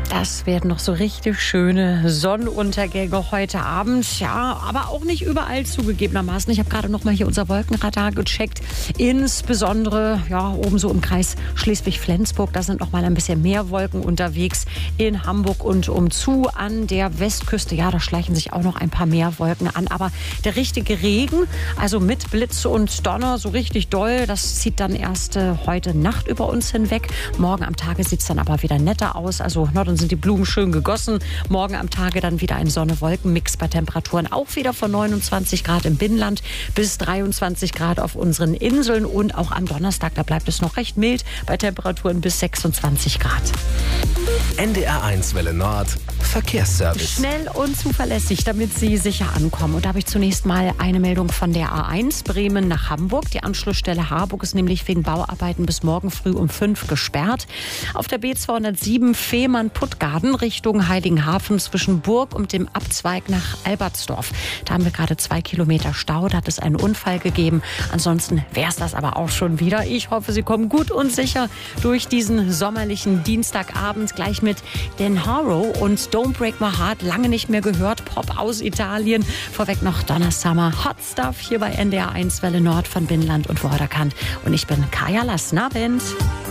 Das werden noch so richtig schöne Sonnenuntergänge heute Abend. Ja, aber auch nicht überall zugegebenermaßen. Ich habe gerade noch mal hier unser Wolkenradar gecheckt. Insbesondere oben so im Kreis Schleswig-Flensburg. Da sind noch mal ein bisschen mehr Wolken unterwegs. In Hamburg und umzu an der Westküste. Ja, da schleichen sich auch noch ein paar mehr Wolken an. Aber der richtige Regen, also mit Blitz und Donner, so richtig doll, das zieht dann erst heute Nacht über uns hinweg. Morgen am Tage sieht es dann aber wieder netter aus. Also dann sind die Blumen schön gegossen. Morgen am Tage dann wieder ein Sonne-Wolken-Mix bei Temperaturen auch wieder von 29 Grad im Binnenland bis 23 Grad auf unseren Inseln. Und auch am Donnerstag, da bleibt es noch recht mild bei Temperaturen bis 26 Grad. NDR1 Welle Nord, Verkehrsservice. Schnell und zuverlässig, damit Sie sicher ankommen. Und da habe ich zunächst mal eine Meldung von der A1 Bremen nach Hamburg. Die Anschlussstelle Harburg ist nämlich wegen Bauarbeiten bis morgen früh um 5 gesperrt. Auf der B207 Fehmarn-Puttgarden Richtung Heiligenhafen zwischen Burg und dem Abzweig nach Albertsdorf. Da haben wir gerade 2 Kilometer Stau. Da hat es einen Unfall gegeben. Ansonsten wäre es das aber auch schon wieder. Ich hoffe, Sie kommen gut und sicher durch diesen sommerlichen Dienstagabend. Gleich mit Den Harrow und Don't Break My Heart. Lange nicht mehr gehört. Pop aus Italien. Vorweg noch Donna Summer. Hot Stuff hier bei NDR1 Welle Nord von Binnenland und Vorderkant. Und ich bin Kaya Lassner.